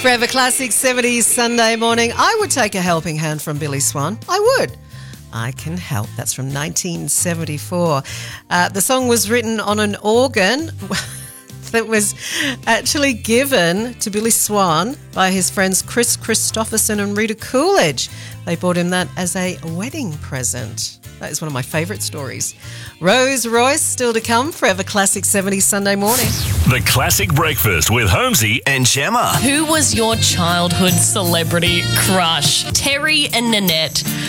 Forever Classic 70s Sunday morning. I would take a helping hand from Billy Swan. I would. I Can Help. That's from 1974. The song was written on an organ that was actually given to Billy Swan by his friends Chris Christopherson and Rita Coolidge. They bought him that as a wedding present. That is one of my favourite stories. Rose Royce still to come. Forever Classic 70s Sunday morning. The Classic Breakfast with Holmesy and Gemma. Who was your childhood celebrity crush? Terry and Nanette